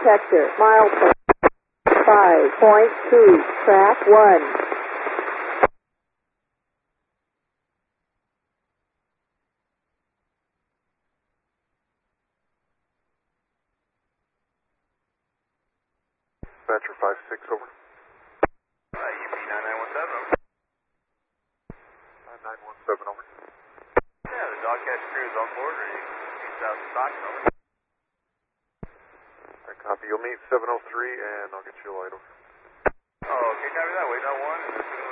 detector. Milepost 5.2, track 1. Dispatcher 5-6, over. UP 9917, over. 9917, over. Yeah, the dog catch crew is on board, ready to east out to Stockton, over. Alright, copy. You'll meet 703, and I'll get you a light, over. Oh, okay, copy that. Wait on 1, and